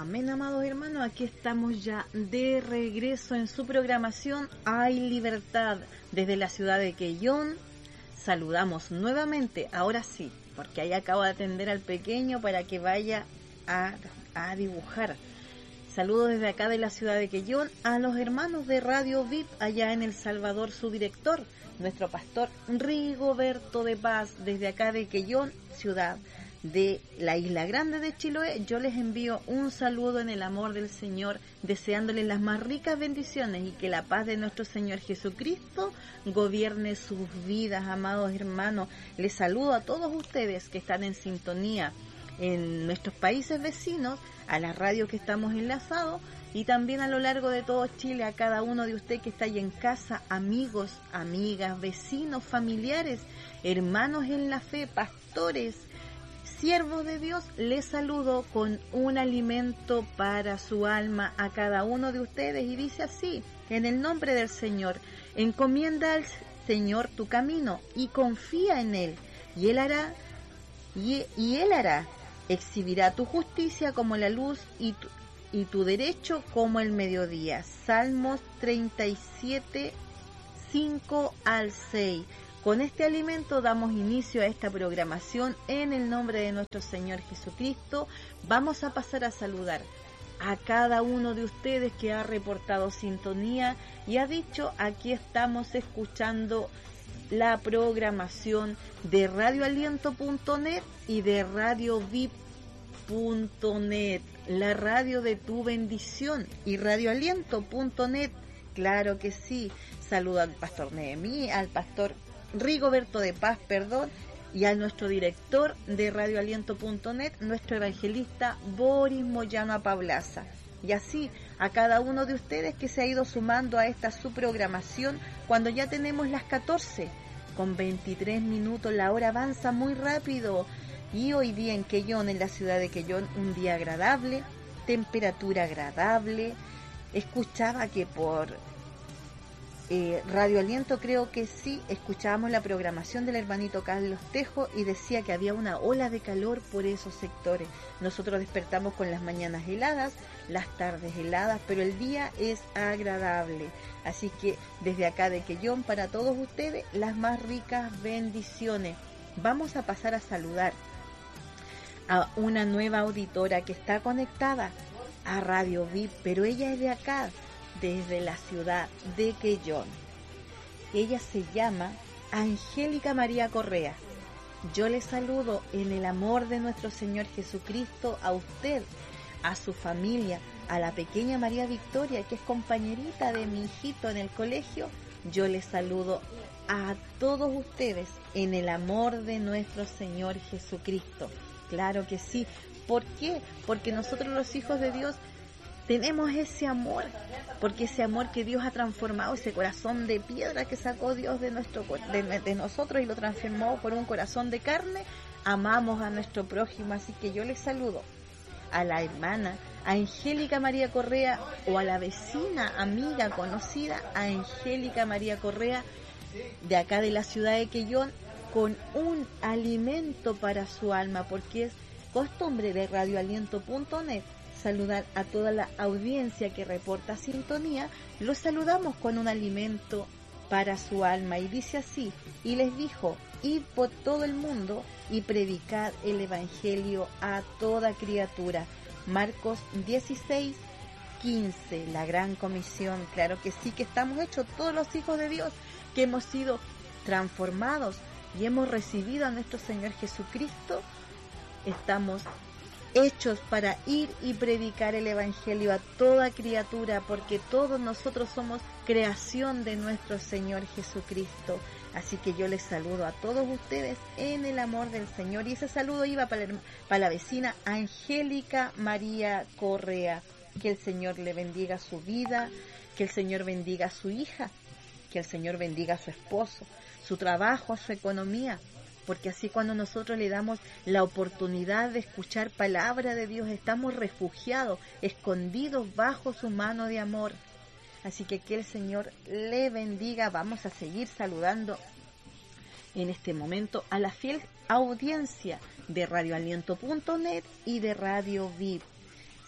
Amén, amados hermanos, aquí estamos ya de regreso en su programación Hay Libertad desde la ciudad de Quellón. Saludamos nuevamente, ahora sí, porque ahí acabo de atender al pequeño para que vaya a dibujar. Saludos desde acá de la ciudad de Quellón a los hermanos de Radio VIP allá en El Salvador, su director, nuestro pastor Rigoberto de Paz, desde acá de Quellón, ciudad de la Isla Grande de Chiloé. Yo les envío un saludo en el amor del Señor, deseándoles las más ricas bendiciones y que la paz de nuestro Señor Jesucristo gobierne sus vidas, amados hermanos. Les saludo a todos ustedes que están en sintonía en nuestros países vecinos, a la radio que estamos enlazados y también a lo largo de todo Chile, a cada uno de ustedes que está ahí en casa, amigos, amigas, vecinos, familiares, hermanos en la fe, pastores, siervos de Dios. Les saludo con un alimento para su alma a cada uno de ustedes y dice así: en el nombre del Señor, encomienda al Señor tu camino y confía en Él, y Él hará, exhibirá tu justicia como la luz y tu derecho como el mediodía. Salmos 37, 5 al 6. Con este alimento damos inicio a esta programación en el nombre de nuestro Señor Jesucristo. Vamos a pasar a saludar a cada uno de ustedes que ha reportado sintonía y ha dicho: aquí estamos escuchando la programación de radioaliento.net y de radiovip.net, la radio de tu bendición, y radioaliento.net. Claro que sí. Saludo al pastor Nehemí, al pastor Rigoberto de Paz, y a nuestro director de radioaliento.net, nuestro evangelista Boris Moyano Apablaza. Y así a cada uno de ustedes que se ha ido sumando a esta su programación cuando ya tenemos las 14:23. La hora avanza muy rápido y hoy día en Quellón, en la ciudad de Quellón, un día agradable, temperatura agradable. Escuchaba que por Radio Aliento, creo que sí, escuchábamos la programación del hermanito Carlos Tejo y decía que había una ola de calor por esos sectores. Nosotros despertamos con las mañanas heladas, las tardes heladas, pero el día es agradable. Así que desde acá de Quellón, para todos ustedes, las más ricas bendiciones. Vamos a pasar a saludar a una nueva auditora que está conectada a Radio VIP, pero ella es de acá, desde la ciudad de Quellón. Ella se llama Angélica María Correa. Yo le saludo en el amor de nuestro Señor Jesucristo a usted, a su familia, a la pequeña María Victoria, que es compañerita de mi hijito en el colegio. Yo les saludo a todos ustedes en el amor de nuestro Señor Jesucristo. Claro que sí. ¿Por qué? Porque nosotros, los hijos de Dios, tenemos ese amor, porque ese amor que Dios ha transformado, ese corazón de piedra que sacó Dios de nosotros y lo transformó por un corazón de carne, amamos a nuestro prójimo. Así que yo les saludo a la hermana Angélica María Correa, o a la vecina, amiga, conocida Angélica María Correa, de acá de la ciudad de Quellón, con un alimento para su alma, porque es costumbre de radioaliento.net saludar a toda la audiencia que reporta sintonía. Los saludamos con un alimento para su alma, y dice así: y les dijo: id por todo el mundo y predicad el evangelio a toda criatura. Marcos 16:15, la gran comisión. Claro que sí, que estamos hechos todos los hijos de Dios, que hemos sido transformados y hemos recibido a nuestro Señor Jesucristo. Estamos hechos para ir y predicar el evangelio a toda criatura, porque todos nosotros somos creación de nuestro Señor Jesucristo. Así que yo les saludo a todos ustedes en el amor del Señor, y ese saludo iba para la vecina Angélica María Correa. Que el Señor le bendiga su vida, que el Señor bendiga a su hija, que el Señor bendiga a su esposo, su trabajo, a su economía, porque así, cuando nosotros le damos la oportunidad de escuchar palabra de Dios, estamos refugiados, escondidos bajo su mano de amor. Así que el Señor le bendiga. Vamos a seguir saludando en este momento a la fiel audiencia de radioaliento.net y de Radio VIP.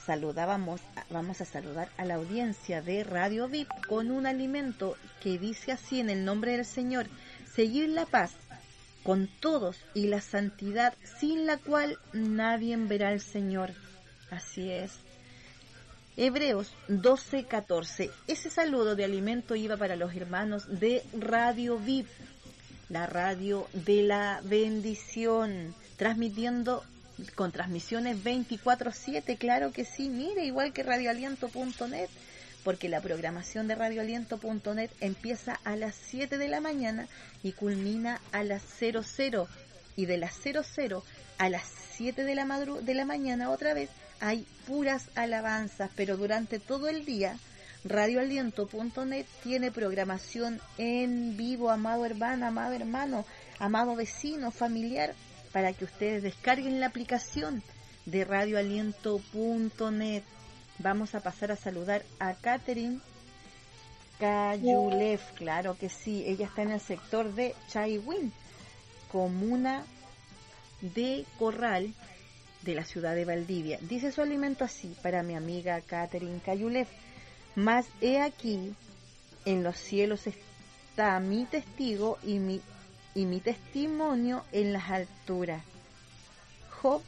vamos a saludar a la audiencia de Radio VIP con un alimento que dice así en el nombre del Señor: seguir la paz con todos y la santidad sin la cual nadie verá al Señor. Así es. Hebreos 12:14. Ese saludo de alimento iba para los hermanos de Radio VIP, la radio de la bendición, transmitiendo con transmisiones 24/7, claro que sí, mire, igual que radioaliento.net, porque la programación de radioaliento.net empieza a las 7 de la mañana y culmina a las 00, y de las 00 a las 7 de la mañana otra vez hay puras alabanzas, pero durante todo el día radioaliento.net tiene programación en vivo, amado hermano, amado vecino, familiar, para que ustedes descarguen la aplicación de radioaliento.net. Vamos a pasar a saludar a Catherine Cayulev, claro que sí, ella está en el sector de Chaiwin, comuna de Corral de la ciudad de Valdivia. Dice su alimento así para mi amiga Catherine Cayulev: mas he aquí, en los cielos está mi testigo y mi testimonio en las alturas. Job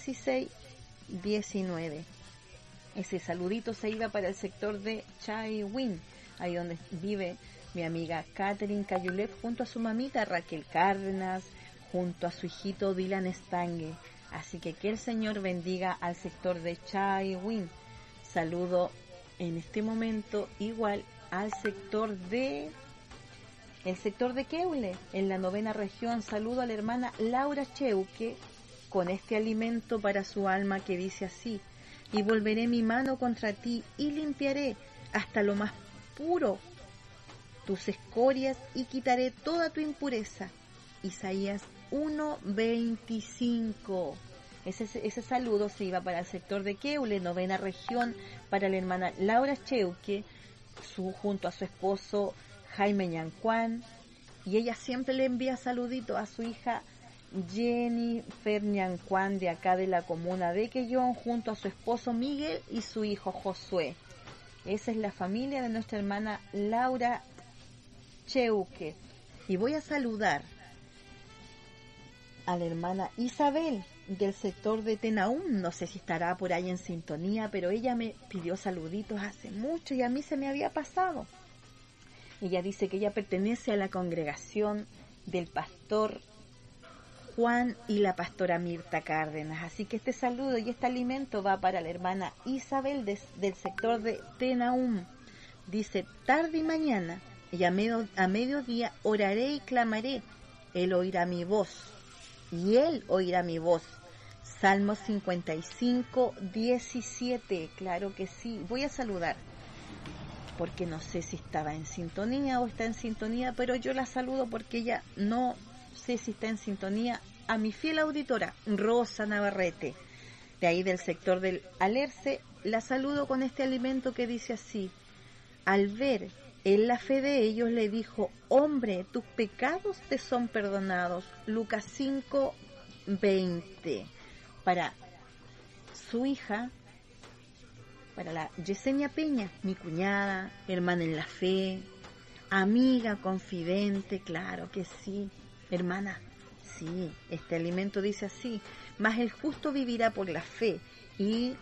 16:19. Ese saludito se iba para el sector de Chaiwin, ahí donde vive mi amiga Catherine Cayulev, junto a su mamita Raquel Cárdenas, junto a su hijito Dylan Stange. Así que el Señor bendiga al sector de Chaiwin. Saludo en este momento igual al sector de Queule, en la 9ª región. Saludo a la hermana Laura Cheuque con este alimento para su alma que dice así: y volveré mi mano contra ti y limpiaré hasta lo más puro tus escorias y quitaré toda tu impureza. Isaías 1:25. Ese saludo se iba para el sector de Queule, 9ª región, para la hermana Laura Cheuque, junto a su esposo Jaime Ñancuán, y ella siempre le envía saluditos a su hija Jennifer Ñancuán, de acá de la comuna de Quellón, junto a su esposo Miguel y su hijo Josué. Esa es la familia de nuestra hermana Laura Cheuque. Y voy a saludar a la hermana Isabel del sector de Tenaum. No sé si estará por ahí en sintonía, pero ella me pidió saluditos hace mucho y a mí se me había pasado. Ella dice que ella pertenece a la congregación del pastor Juan y la pastora Mirta Cárdenas. Así que este saludo y este alimento va para la hermana Isabel del sector de Tenaum. Dice: tarde y mañana y a mediodía oraré y clamaré. Él oirá mi voz. Y Él oirá mi voz. Salmos 55:17. Claro que sí. Voy a saludar, porque no sé si estaba en sintonía o está en sintonía, pero yo la saludo porque ella no sé si está en sintonía, a mi fiel auditora Rosa Navarrete, de ahí del sector del Alerce. La saludo con este alimento que dice así: al ver en la fe de ellos le dijo: hombre, tus pecados te son perdonados. Lucas 5:20. Para su hija, para la Yesenia Peña, mi cuñada, hermana en la fe, amiga, confidente, claro que sí, hermana, sí, este alimento dice así: mas el justo vivirá por la fe, y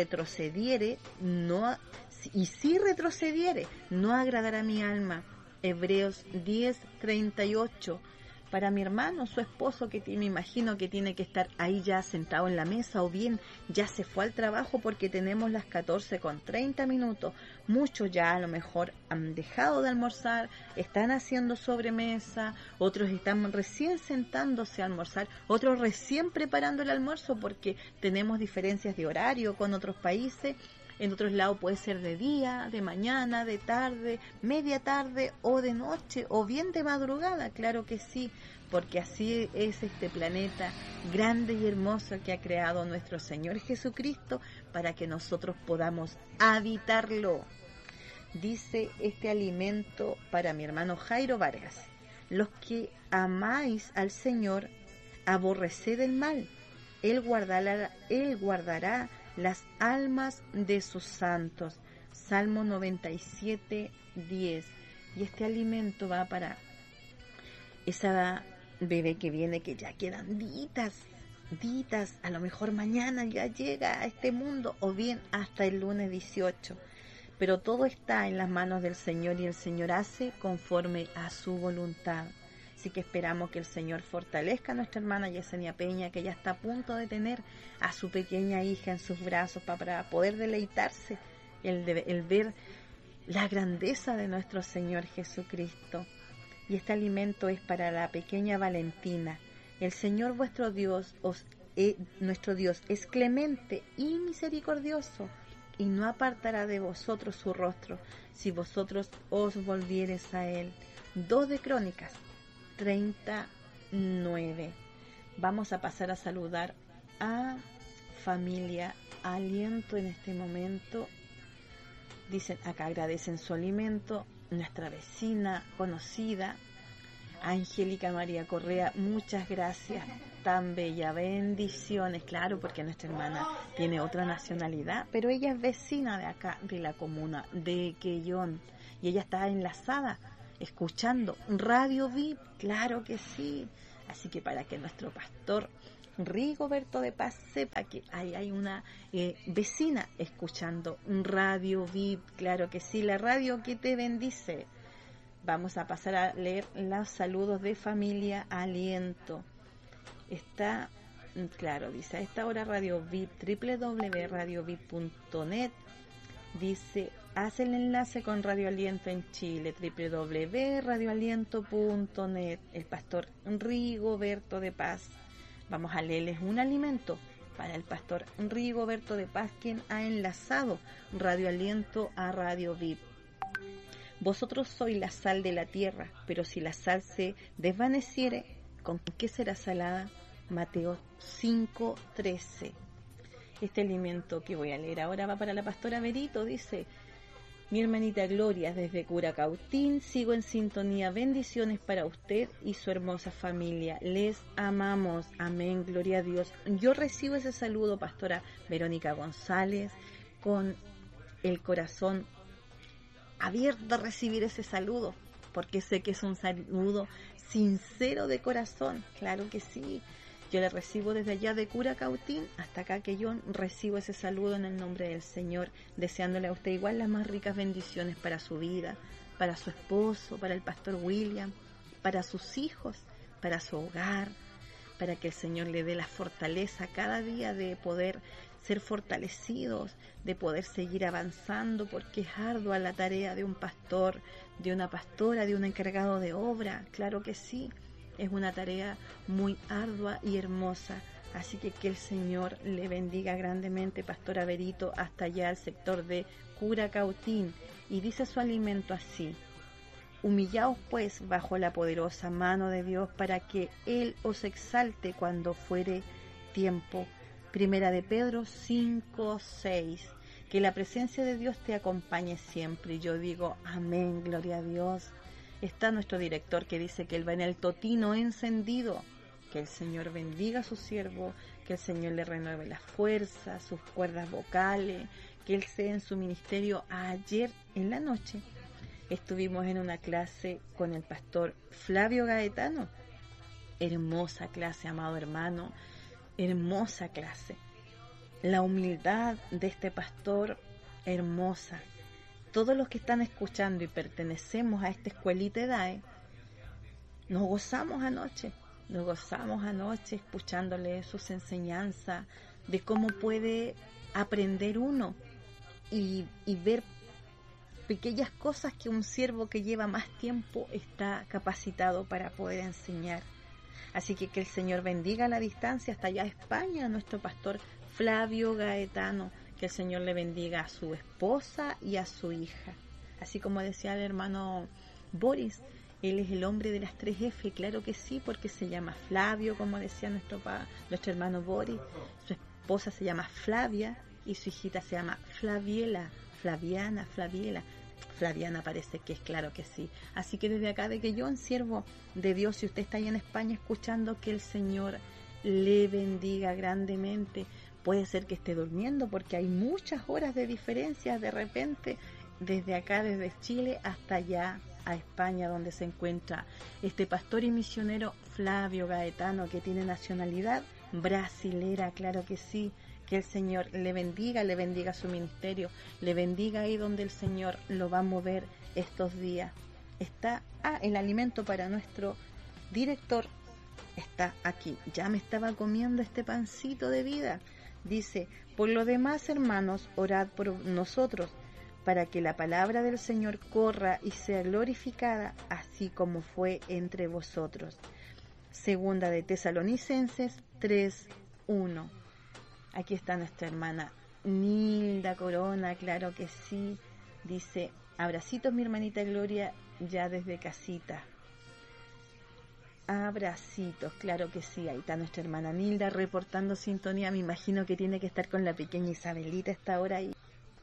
si retrocediere, no agradará mi alma. Hebreos 10:38. Para mi hermano, su esposo, que me imagino que tiene que estar ahí ya sentado en la mesa, o bien ya se fue al trabajo, porque tenemos las 14:30. Muchos ya a lo mejor han dejado de almorzar, están haciendo sobremesa, otros están recién sentándose a almorzar, otros recién preparando el almuerzo, porque tenemos diferencias de horario con otros países. En otros lados puede ser de día, de mañana, de tarde, media tarde o de noche, o bien de madrugada, claro que sí, porque así es este planeta grande y hermoso que ha creado nuestro Señor Jesucristo para que nosotros podamos habitarlo. Dice este alimento para mi hermano Jairo Vargas: los que amáis al Señor, aborreced el mal, Él guardará las almas de sus santos. Salmo 97, 10. Y este alimento va para esa bebé que viene, que ya quedan ditas, a lo mejor mañana ya llega a este mundo, o bien hasta el lunes 18. Pero todo está en las manos del Señor, y el Señor hace conforme a su voluntad. Así que esperamos que el Señor fortalezca a nuestra hermana Yesenia Peña, que ya está a punto de tener a su pequeña hija en sus brazos para poder deleitarse, el ver la grandeza de nuestro Señor Jesucristo. Y este alimento es para la pequeña Valentina. El Señor vuestro Dios, nuestro Dios, es clemente y misericordioso, y no apartará de vosotros su rostro, si vosotros os volviereis a Él. 2 de Crónicas 39. Vamos a pasar a saludar a familia Aliento en este momento. Dicen acá, agradecen su alimento, nuestra vecina conocida, Angélica María Correa, muchas gracias, tan bella, bendiciones, claro, porque nuestra hermana tiene otra nacionalidad, pero ella es vecina de acá, de la comuna de Quellón, y ella está enlazada, escuchando Radio VIP, claro que sí. Así que para que nuestro pastor Rigoberto de Paz sepa que hay una vecina escuchando Radio VIP, claro que sí, la radio que te bendice. Vamos a pasar a leer los saludos de familia Aliento. Está, claro, dice a esta hora Radio VIP, www.radiovip.net. Dice, haz el enlace con Radio Aliento en Chile, www.radioaliento.net. El pastor Rigoberto de Paz. Vamos a leerles un alimento para el pastor Rigoberto de Paz, quien ha enlazado Radio Aliento a Radio VIP. Vosotros sois la sal de la tierra, pero si la sal se desvaneciere, ¿con qué será salada? Mateo 5:13. Este alimento que voy a leer ahora va para la pastora Berito. Dice, mi hermanita Gloria, desde Curacautín, sigo en sintonía. Bendiciones para usted y su hermosa familia. Les amamos. Amén, gloria a Dios. Yo recibo ese saludo, pastora Verónica González, con el corazón abierto a recibir ese saludo, porque sé que es un saludo sincero de corazón. Claro que sí. Yo le recibo desde allá de Curacautín hasta acá que yo recibo ese saludo en el nombre del Señor, deseándole a usted igual las más ricas bendiciones para su vida, para su esposo, para el pastor William, para sus hijos, para su hogar, para que el Señor le dé la fortaleza cada día de poder ser fortalecidos, de poder seguir avanzando, porque es ardua la tarea de un pastor, de una pastora, de un encargado de obra. Claro que sí, es una tarea muy ardua y hermosa. Así que el Señor le bendiga grandemente, pastora Berito, hasta allá al sector de Curacautín. Y dice su alimento así: humillaos pues bajo la poderosa mano de Dios, para que Él os exalte cuando fuere tiempo. Primera de Pedro 5:6. Que la presencia de Dios te acompañe siempre. Y yo digo, amén, gloria a Dios. Está nuestro director que dice que él va en el totino encendido. Que el Señor bendiga a su siervo, que el Señor le renueve las fuerzas, sus cuerdas vocales, que él sea en su ministerio. Ayer en la noche estuvimos en una clase con el pastor Flavio Gaetano. Hermosa clase, amado hermano, hermosa clase. La humildad de este pastor, hermosa. Todos los que están escuchando y pertenecemos a esta escuelita de DAE, nos gozamos anoche escuchándole sus enseñanzas de cómo puede aprender uno y ver pequeñas cosas que un siervo que lleva más tiempo está capacitado para poder enseñar. Así que el Señor bendiga a la distancia hasta allá a España a nuestro pastor Flavio Gaetano, que el Señor le bendiga a su esposa y a su hija. Así como decía el hermano Boris, él es el hombre de las 3F, claro que sí, porque se llama Flavio, como decía nuestro hermano Boris. Su esposa se llama Flavia y su hijita se llama Flaviela, Flaviana, Flaviela. Flaviana parece que es, claro que sí. Así que desde acá de Quellón, siervo de Dios, si usted está ahí en España escuchando, que el Señor le bendiga grandemente. puede ser que esté durmiendo porque hay muchas horas de diferencia de repente desde acá, desde Chile hasta allá a España, donde se encuentra este pastor y misionero Flavio Gaetano, que tiene nacionalidad brasilera, claro que sí. Que el Señor le bendiga su ministerio, le bendiga ahí donde el Señor lo va a mover estos días. Está el alimento para nuestro director, está aquí. Ya me estaba comiendo este pancito de vida. Dice, por lo demás, hermanos, orad por nosotros, para que la palabra del Señor corra y sea glorificada, así como fue entre vosotros. Segunda de Tesalonicenses 3:1. Aquí está nuestra hermana Nilda Corona, claro que sí. Dice, abracitos mi hermanita Gloria, ya desde casita. Abracitos, claro que sí. Ahí está nuestra hermana Nilda reportando sintonía. Me imagino que tiene que estar con la pequeña Isabelita a esta hora ahí.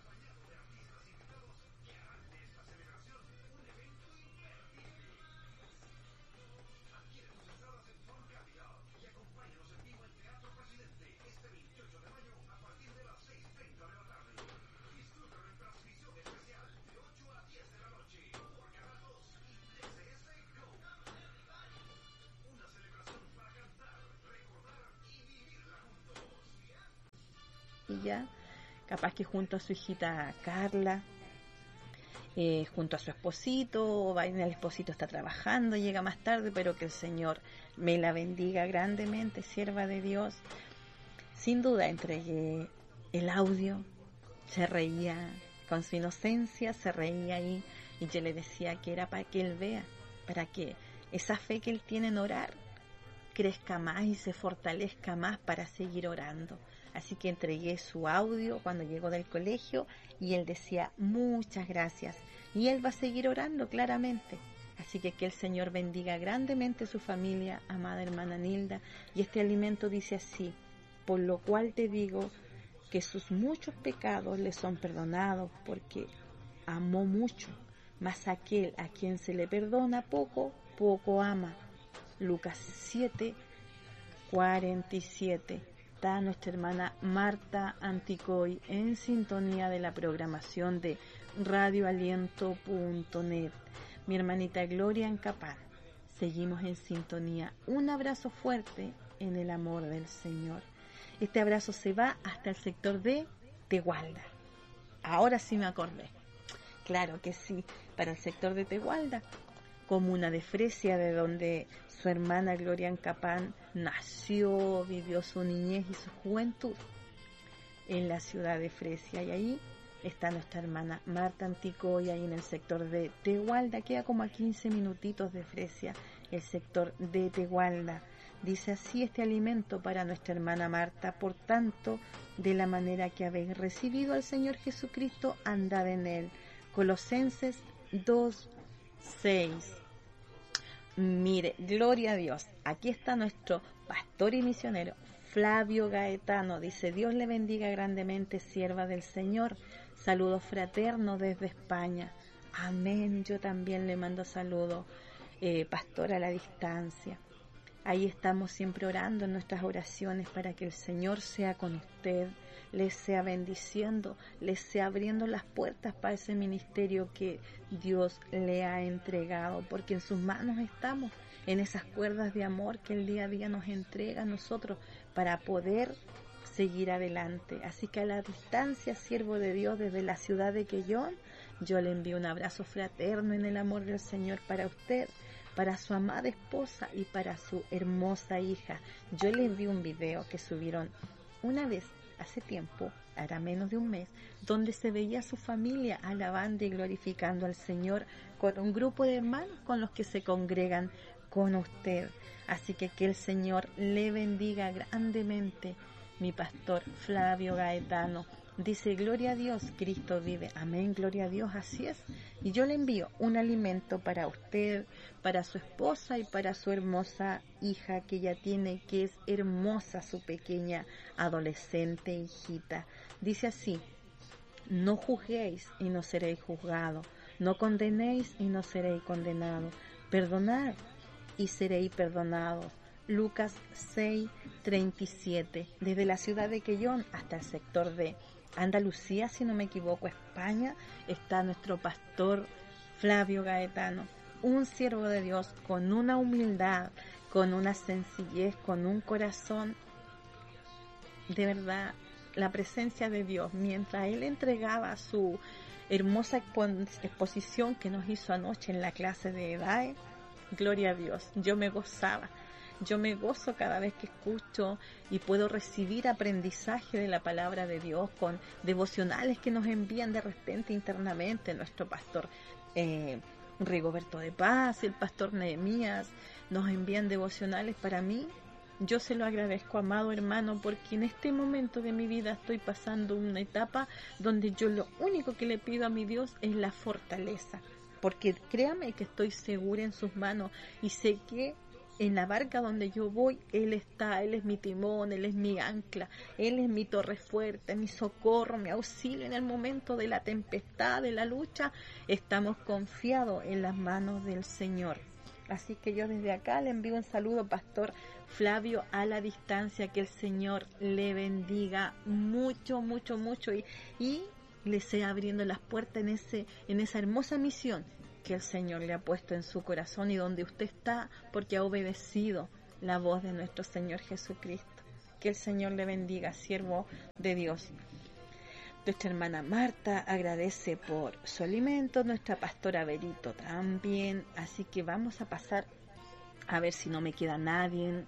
Ya, capaz que junto a su hijita Carla, junto a su esposito, el esposito está trabajando, llega más tarde, pero que el Señor me la bendiga grandemente, sierva de Dios. Sin duda entregué el audio, se reía con su inocencia, se reía ahí, y yo le decía que era para que él vea, para que esa fe que él tiene en orar crezca más y se fortalezca más para seguir orando. Así que entregué su audio cuando llegó del colegio y él decía muchas gracias. Y él va a seguir orando claramente. Así que el Señor bendiga grandemente su familia, amada hermana Nilda. Y este alimento dice así, por lo cual te digo que sus muchos pecados le son perdonados porque amó mucho. Mas aquel a quien se le perdona poco, poco ama. Lucas 7:47. Está nuestra hermana Marta Anticoy en sintonía de la programación de radioaliento.net. Mi hermanita Gloria en Capán. Seguimos en sintonía. Un abrazo fuerte en el amor del Señor. Este abrazo se va hasta el sector de Tegualda. Ahora sí me acordé. Claro que sí, para el sector de Tegualda, comuna de Fresia, de donde su hermana Gloria Ancapán nació, vivió su niñez y su juventud en la ciudad de Fresia. Y ahí está nuestra hermana Marta Anticoy, ahí en el sector de Tegualda. Queda como a 15 minutitos de Fresia, el sector de Tegualda. Dice así este alimento para nuestra hermana Marta: por tanto, de la manera que habéis recibido al Señor Jesucristo, andad en él. Colosenses 2:6. Mire, gloria a Dios. Aquí está nuestro pastor y misionero Flavio Gaetano. Dice, Dios le bendiga grandemente, sierva del Señor. Saludos fraternos desde España. Amén. Yo también le mando saludos, pastor a la distancia. Ahí estamos siempre orando en nuestras oraciones para que el Señor sea con usted, les sea bendiciendo, les sea abriendo las puertas para ese ministerio que Dios le ha entregado, porque en sus manos estamos, en esas cuerdas de amor que el día a día nos entrega a nosotros para poder seguir adelante. Así que a la distancia, siervo de Dios, desde la ciudad de Quellón, yo le envío un abrazo fraterno en el amor del Señor para usted, para su amada esposa y para su hermosa hija. Yo le envío un video que subieron una vez hace tiempo, hará menos de un mes, donde se veía a su familia alabando y glorificando al Señor con un grupo de hermanos con los que se congregan con usted. Así que el Señor le bendiga grandemente, mi pastor Flavio Gaetano. Dice, gloria a Dios, Cristo vive. Amén, gloria a Dios, así es. Y yo le envío un alimento para usted, para su esposa y para su hermosa hija que ya tiene, que es hermosa, su pequeña adolescente hijita. Dice así, no juzguéis y no seréis juzgados, no condenéis y no seréis condenados, perdonad y seréis perdonados. Lucas 6:37. Desde la ciudad de Quellón hasta el sector de Andalucía, si no me equivoco, España, está nuestro pastor Flavio Gaetano, un siervo de Dios con una humildad, con una sencillez, con un corazón, de verdad, la presencia de Dios. Mientras él entregaba su hermosa exposición que nos hizo anoche en la clase de EDAE, gloria a Dios, yo me gozaba. Yo me gozo cada vez que escucho y puedo recibir aprendizaje de la palabra de Dios con devocionales que nos envían de repente internamente nuestro pastor Rigoberto de Paz y el pastor Nehemías. Nos envían devocionales para mí. Yo se lo agradezco, amado hermano, porque en este momento de mi vida estoy pasando una etapa donde yo lo único que le pido a mi Dios es la fortaleza. Porque créame que estoy segura en sus manos y sé que en la barca donde yo voy, Él está, Él es mi timón, Él es mi ancla, Él es mi torre fuerte, mi socorro, mi auxilio en el momento de la tempestad, de la lucha. Estamos confiados en las manos del Señor. Así que yo desde acá le envío un saludo, Pastor Flavio, a la distancia. Que el Señor le bendiga mucho, mucho, mucho y le sea abriendo las puertas en esa hermosa misión que el Señor le ha puesto en su corazón y donde usted está, porque ha obedecido la voz de nuestro Señor Jesucristo. Que el Señor le bendiga, siervo de Dios. Nuestra hermana Marta agradece por su alimento, nuestra pastora Berito también, así que vamos a pasar a ver si no me queda nadie.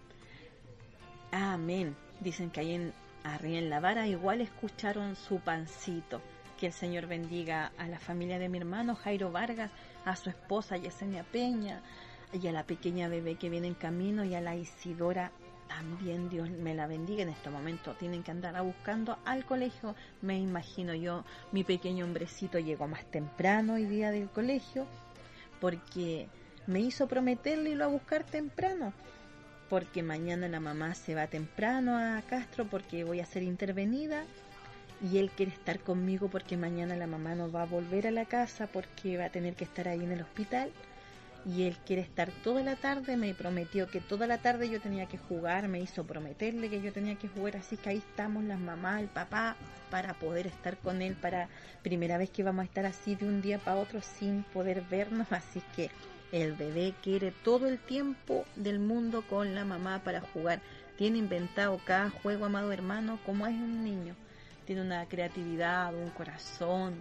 Amén. Dicen que ahí arriba en la vara igual escucharon su pancito. Que el Señor bendiga a la familia de mi hermano Jairo Vargas, a su esposa Yesenia Peña y a la pequeña bebé que viene en camino y a la Isidora también. Dios me la bendiga. En este momento tienen que andar buscando al colegio, me imagino yo. Mi pequeño hombrecito llegó más temprano hoy día del colegio porque me hizo prometerle irlo a buscar temprano, porque mañana la mamá se va temprano a Castro porque voy a ser intervenida. Y él quiere estar conmigo porque mañana la mamá no va a volver a la casa porque va a tener que estar ahí en el hospital. Y él quiere estar toda la tarde, me prometió que toda la tarde yo tenía que jugar, me hizo prometerle que yo tenía que jugar, así que ahí estamos las mamás, el papá, para poder estar con él, para primera vez que vamos a estar así de un día para otro sin poder vernos, así que el bebé quiere todo el tiempo del mundo con la mamá para jugar. Tiene inventado cada juego, amado hermano, como es un niño. Tiene una creatividad, un corazón,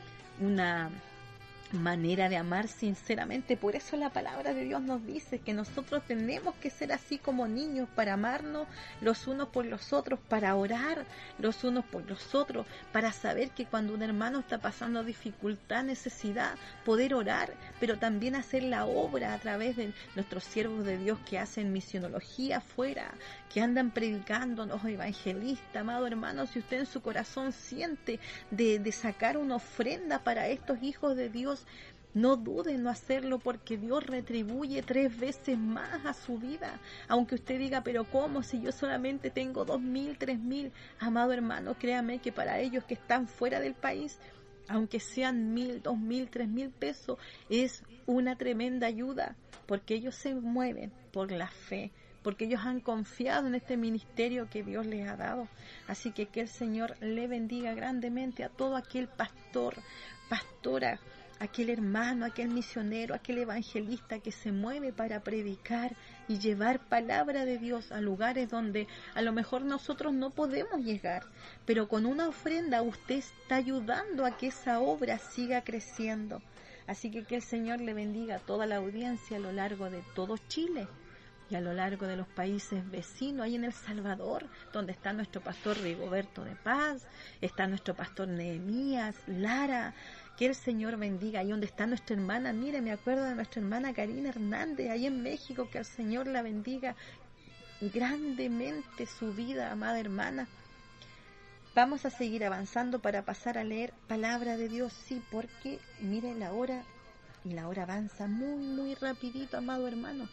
una manera de amar sinceramente. Por eso la palabra de Dios nos dice que nosotros tenemos que ser así como niños, para amarnos los unos por los otros, para orar los unos por los otros, para saber que cuando un hermano está pasando dificultad, necesidad, poder orar, pero también hacer la obra a través de nuestros siervos de Dios que hacen misionología afuera, que andan predicando, los evangelistas. Amado hermano, si usted en su corazón siente de sacar una ofrenda para estos hijos de Dios, no duden en no hacerlo, porque Dios retribuye 3 veces más a su vida. Aunque usted diga, pero ¿cómo? Si yo solamente tengo 2.000, 3.000. Amado hermano, créame que para ellos que están fuera del país, aunque sean 1.000, 2.000, 3.000 pesos, es una tremenda ayuda, porque ellos se mueven por la fe, porque ellos han confiado en este ministerio que Dios les ha dado. Así que el Señor le bendiga grandemente a todo aquel pastor, pastora, aquel hermano, aquel misionero, aquel evangelista que se mueve para predicar y llevar palabra de Dios a lugares donde a lo mejor nosotros no podemos llegar, pero con una ofrenda usted está ayudando a que esa obra siga creciendo. Así que el Señor le bendiga a toda la audiencia a lo largo de todo Chile y a lo largo de los países vecinos, ahí en El Salvador, donde está nuestro pastor Rigoberto de Paz, está nuestro pastor Nehemías, Lara. Que el Señor bendiga. Ahí donde está nuestra hermana, mire, me acuerdo de nuestra hermana Karina Hernández, ahí en México. Que el Señor la bendiga grandemente su vida, amada hermana. Vamos a seguir avanzando para pasar a leer palabra de Dios, sí, porque mire la hora, y la hora avanza muy, muy rapidito, amado hermano.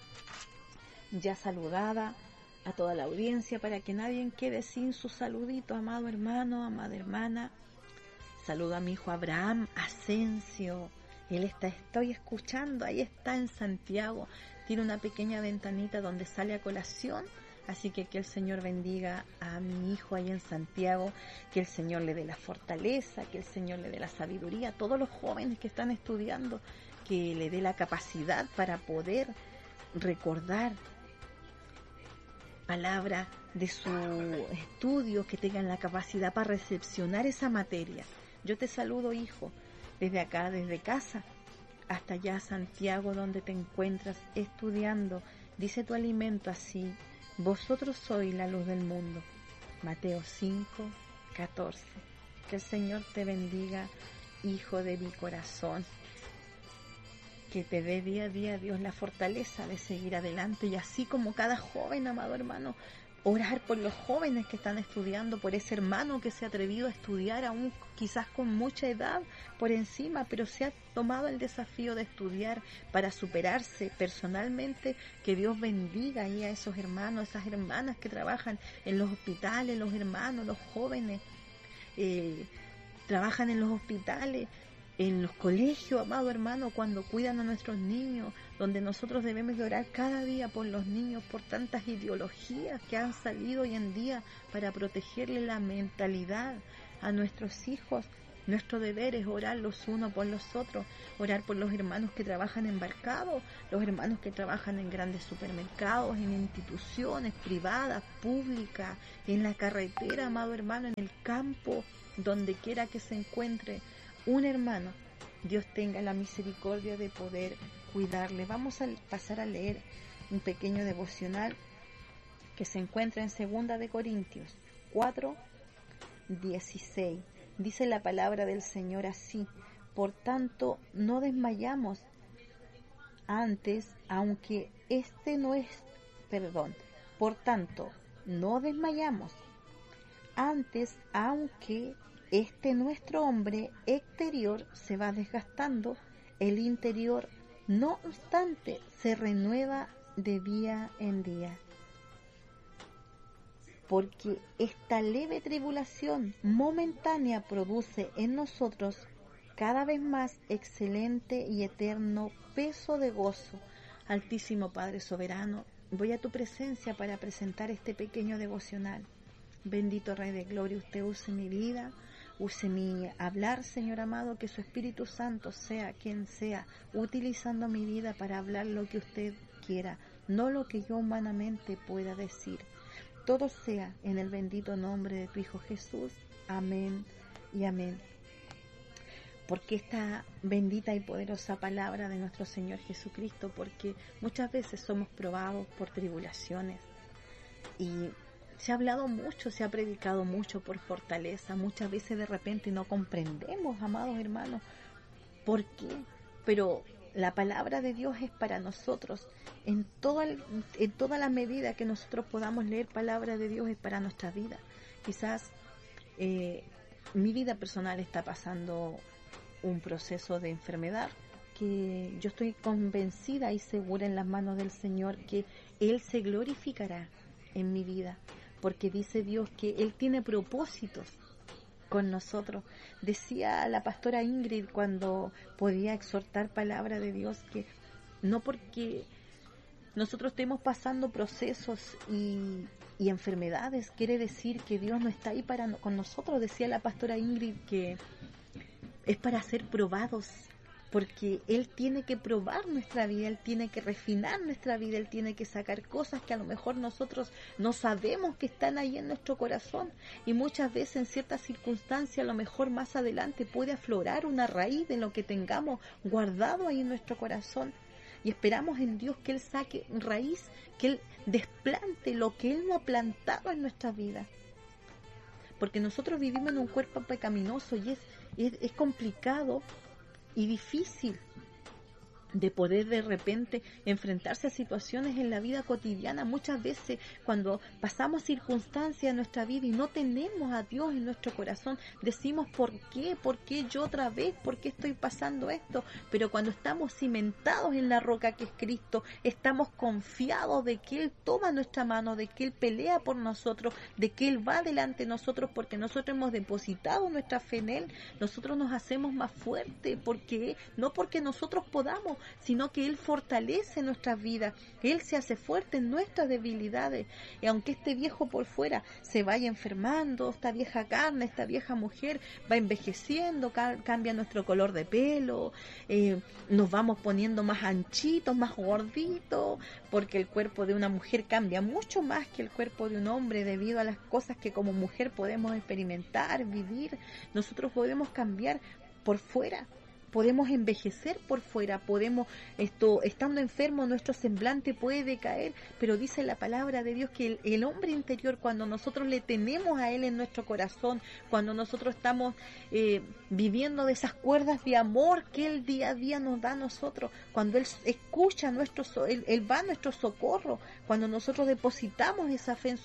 Ya saludada a toda la audiencia para que nadie quede sin su saludito, amado hermano, amada hermana. Saludo a mi hijo Abraham Asensio. Él estoy escuchando, ahí está en Santiago. tiene una pequeña ventanita donde sale a colación. Así que el Señor bendiga a mi hijo ahí en Santiago, que el Señor le dé la fortaleza, que el Señor le dé la sabiduría a todos los jóvenes que están estudiando, que le dé la capacidad para poder recordar palabras de su estudio, que tengan la capacidad para recepcionar esa materia. Yo te saludo, hijo, desde acá, desde casa, hasta allá Santiago, donde te encuentras estudiando. Dice tu alimento así: vosotros sois la luz del mundo. Mateo 5:14. Que el Señor te bendiga, hijo de mi corazón. Que te dé día a día, Dios, la fortaleza de seguir adelante. Y así como cada joven, amado hermano, orar por los jóvenes que están estudiando, por ese hermano que se ha atrevido a estudiar aún quizás con mucha edad por encima, pero se ha tomado el desafío de estudiar para superarse personalmente. Que Dios bendiga ahí a esos hermanos, esas hermanas que trabajan en los hospitales, los hermanos, los jóvenes, trabajan en los hospitales, en los colegios, amado hermano, cuando cuidan a nuestros niños, donde nosotros debemos de orar cada día por los niños, por tantas ideologías que han salido hoy en día para protegerle la mentalidad a nuestros hijos. Nuestro deber es orar los unos por los otros, orar por los hermanos que trabajan embarcados, los hermanos que trabajan en grandes supermercados, en instituciones privadas, públicas, en la carretera, amado hermano, en el campo, donde quiera que se encuentre un hermano. Dios tenga la misericordia de poder cuidarle. Vamos a pasar a leer un pequeño devocional que se encuentra en 2 de Corintios 4:16. Dice la palabra del Señor así: por tanto, no desmayamos por tanto, no desmayamos antes, aunque nuestro hombre exterior se va desgastando, el interior, no obstante, se renueva de día en día. Porque esta leve tribulación momentánea produce en nosotros cada vez más excelente y eterno peso de gozo. Altísimo Padre soberano, voy a tu presencia para presentar este pequeño devocional. Bendito Rey de Gloria, usted use mi vida, use mi hablar, Señor amado, que su Espíritu Santo sea quien sea, utilizando mi vida para hablar lo que usted quiera, no lo que yo humanamente pueda decir. Todo sea en el bendito nombre de tu Hijo Jesús. Amén y amén. Porque esta bendita y poderosa palabra de nuestro Señor Jesucristo, porque muchas veces somos probados por tribulaciones y se ha hablado mucho, se ha predicado mucho por fortaleza. Muchas veces de repente no comprendemos, amados hermanos, por qué. Pero la palabra de Dios es para nosotros. En toda la medida que nosotros podamos leer palabra de Dios es para nuestra vida. Quizás mi vida personal está pasando un proceso de enfermedad que yo estoy convencida y segura en las manos del Señor que Él se glorificará en mi vida. Porque dice Dios que Él tiene propósitos con nosotros. Decía la pastora Ingrid cuando podía exhortar palabra de Dios que no porque nosotros estemos pasando procesos y enfermedades quiere decir que Dios no está ahí con nosotros. Decía la pastora Ingrid que es para ser probados, porque Él tiene que probar nuestra vida, Él tiene que refinar nuestra vida, Él tiene que sacar cosas que a lo mejor nosotros no sabemos que están ahí en nuestro corazón, y muchas veces en ciertas circunstancias a lo mejor más adelante puede aflorar una raíz de lo que tengamos guardado ahí en nuestro corazón, y esperamos en Dios que Él saque raíz, que Él desplante lo que Él no ha plantado en nuestra vida, porque nosotros vivimos en un cuerpo pecaminoso y es complicado y difícil de poder de repente enfrentarse a situaciones en la vida cotidiana. Muchas veces cuando pasamos circunstancias en nuestra vida y no tenemos a Dios en nuestro corazón, decimos ¿por qué yo otra vez? ¿Por qué estoy pasando esto? Pero cuando estamos cimentados en la roca que es Cristo, estamos confiados de que Él toma nuestra mano, de que Él pelea por nosotros, de que Él va delante de nosotros, porque nosotros hemos depositado nuestra fe en Él. Nosotros nos hacemos más fuertes, no porque nosotros podamos, sino que Él fortalece nuestras vidas, Él se hace fuerte en nuestras debilidades. Y aunque este viejo por fuera se vaya enfermando, esta vieja carne, esta vieja mujer va envejeciendo, cambia nuestro color de pelo, nos vamos poniendo más anchitos, más gorditos, porque el cuerpo de una mujer cambia mucho más que el cuerpo de un hombre debido a las cosas que como mujer podemos experimentar, vivir. Nosotros podemos cambiar por fuera, podemos envejecer por fuera, podemos, estando enfermos, nuestro semblante puede decaer, pero dice la palabra de Dios que el hombre interior, cuando nosotros le tenemos a Él en nuestro corazón, cuando nosotros estamos viviendo de esas cuerdas de amor que Él día a día nos da a nosotros, cuando Él escucha Él va a nuestro socorro, cuando nosotros depositamos esa fe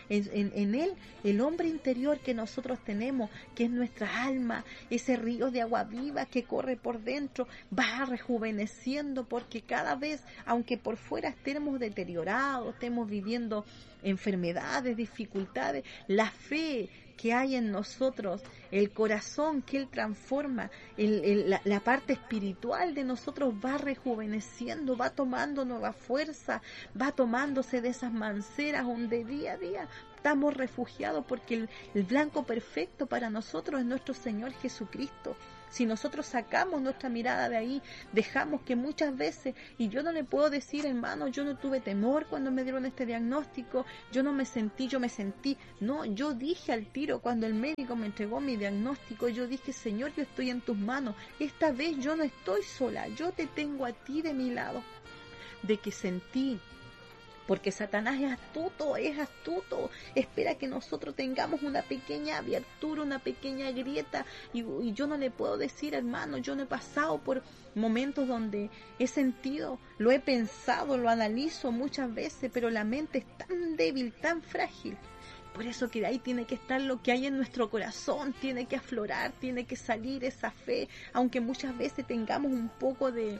en Él, el hombre interior que nosotros tenemos, que es nuestra alma, ese río de agua viva que corre por dentro, va rejuveneciendo, porque cada vez, aunque por fuera estemos deteriorados, estemos viviendo enfermedades, dificultades, la fe que hay en nosotros, el corazón que Él transforma, la parte espiritual de nosotros va rejuveneciendo, va tomando nueva fuerza, va tomándose de esas manceras donde día a día estamos refugiados, porque el blanco perfecto para nosotros es nuestro Señor Jesucristo. Si nosotros sacamos nuestra mirada de ahí, dejamos que muchas veces, y yo no le puedo decir, hermano, yo no tuve temor cuando me dieron este diagnóstico, yo me sentí, no, yo dije al tiro cuando el médico me entregó mi diagnóstico, yo dije, Señor, yo estoy en tus manos, esta vez yo no estoy sola, yo te tengo a ti de mi lado. De que sentí, porque Satanás es astuto, espera que nosotros tengamos una pequeña abertura, una pequeña grieta, y yo no le puedo decir, hermano, yo no he pasado por momentos donde he sentido, lo he pensado, lo analizo muchas veces, pero la mente es tan débil, tan frágil. Por eso que de ahí tiene que estar lo que hay en nuestro corazón, tiene que aflorar, tiene que salir esa fe, aunque muchas veces tengamos un poco de...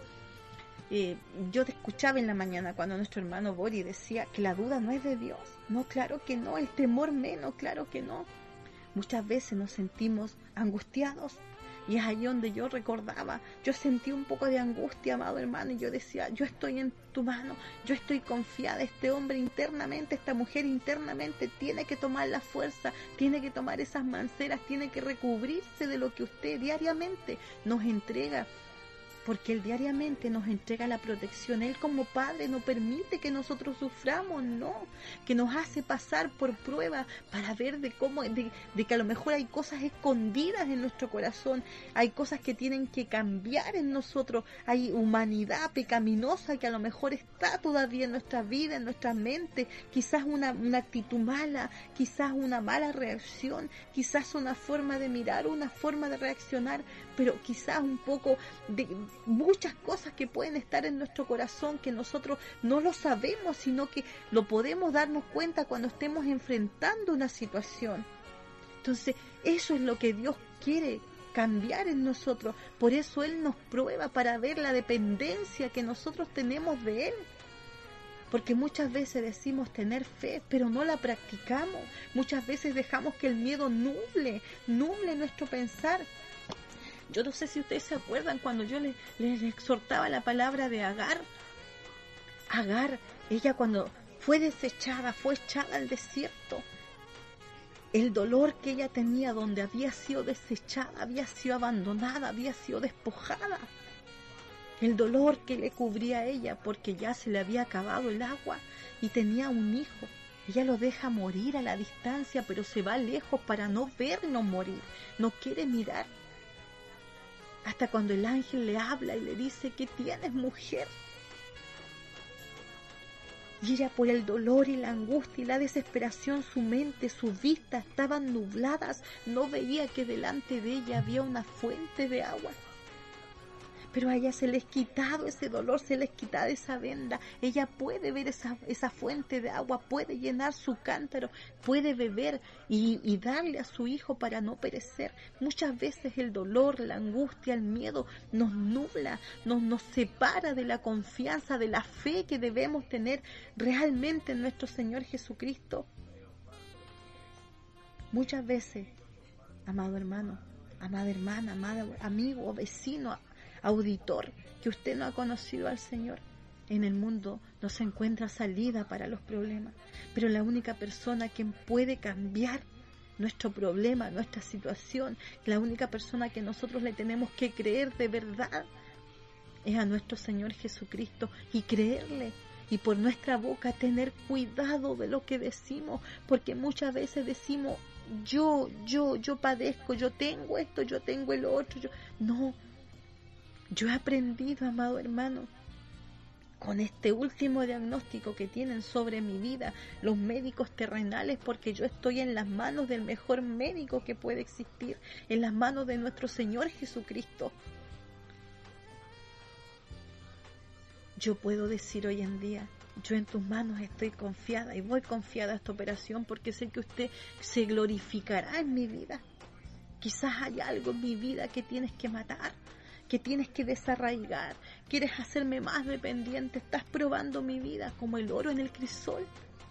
yo te escuchaba en la mañana cuando nuestro hermano Boris decía que la duda no es de Dios. No, claro que no, el temor menos, claro que no. Muchas veces nos sentimos angustiados, y es ahí donde yo recordaba, yo sentí un poco de angustia, amado hermano, y yo decía, yo estoy en tu mano, yo estoy confiada, este hombre internamente, esta mujer internamente tiene que tomar la fuerza, tiene que tomar esas manceras, tiene que recubrirse de lo que usted diariamente nos entrega, porque Él diariamente nos entrega la protección. Él como Padre no permite que nosotros suframos, no, que nos hace pasar por pruebas para ver de que a lo mejor hay cosas escondidas en nuestro corazón, hay cosas que tienen que cambiar en nosotros, hay humanidad pecaminosa que a lo mejor está todavía en nuestra vida, en nuestra mente, quizás una actitud mala, quizás una mala reacción, quizás una forma de mirar, una forma de reaccionar, pero quizás un poco de muchas cosas que pueden estar en nuestro corazón que nosotros no lo sabemos, sino que lo podemos darnos cuenta cuando estemos enfrentando una situación. Entonces, eso es lo que Dios quiere cambiar en nosotros. Por eso Él nos prueba, para ver la dependencia que nosotros tenemos de Él. Porque muchas veces decimos tener fe, pero no la practicamos. Muchas veces dejamos que el miedo nuble nuestro pensar. Yo no sé si ustedes se acuerdan cuando yo les exhortaba la palabra de Agar. Agar, ella cuando fue desechada, fue echada al desierto. El dolor que ella tenía donde había sido desechada, había sido abandonada, había sido despojada. El dolor que le cubría a ella porque ya se le había acabado el agua y tenía un hijo. Ella lo deja morir a la distancia, pero se va lejos para no verlo morir. No quiere mirar. Hasta cuando el ángel le habla y le dice, ¿qué tienes, mujer? Y ella, por el dolor y la angustia y la desesperación, su mente, su vista estaban nubladas, no veía que delante de ella había una fuente de agua. Pero a ella se les ha quitado ese dolor, se les ha quitado esa venda. Ella puede ver esa fuente de agua, puede llenar su cántaro, puede beber y darle a su hijo para no perecer. Muchas veces el dolor, la angustia, el miedo nos nubla, nos separa de la confianza, de la fe que debemos tener realmente en nuestro Señor Jesucristo. Muchas veces, amado hermano, amada hermana, amado amigo, vecino, auditor, que usted no ha conocido al Señor. En el mundo no se encuentra salida para los problemas, pero la única persona que puede cambiar nuestro problema, nuestra situación, la única persona que nosotros le tenemos que creer de verdad es a nuestro Señor Jesucristo, y creerle, y por nuestra boca tener cuidado de lo que decimos, porque muchas veces decimos yo padezco, yo tengo esto, yo tengo el otro. No, yo he aprendido, amado hermano, con este último diagnóstico que tienen sobre mi vida los médicos terrenales, porque yo estoy en las manos del mejor médico que puede existir, en las manos de nuestro Señor Jesucristo. Yo puedo decir hoy en día, yo en tus manos estoy confiada, y voy confiada a esta operación porque sé que usted se glorificará en mi vida. Quizás hay algo en mi vida que tienes que matar, que tienes que desarraigar, quieres hacerme más dependiente, estás probando mi vida como el oro en el crisol.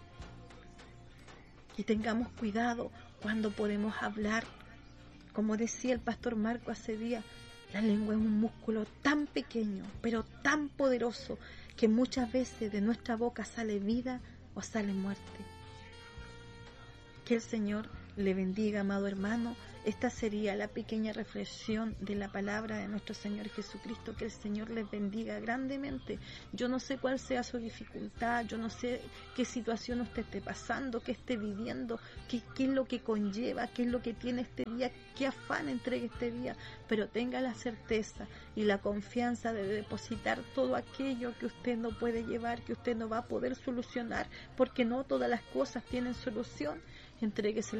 Y tengamos cuidado cuando podemos hablar. Como decía el pastor Marco hace día, la lengua es un músculo tan pequeño, pero tan poderoso, que muchas veces de nuestra boca sale vida o sale muerte. Que el Señor le bendiga, amado hermano. Esta sería la pequeña reflexión de la palabra de nuestro Señor Jesucristo. Que el Señor les bendiga grandemente. Yo no sé cuál sea su dificultad, yo no sé qué situación usted esté pasando, qué esté viviendo, qué es lo que conlleva, qué es lo que tiene este día, qué afán entrega este día, pero tenga la certeza y la confianza de depositar todo aquello que usted no puede llevar, que usted no va a poder solucionar, porque no todas las cosas tienen solución. Entréguese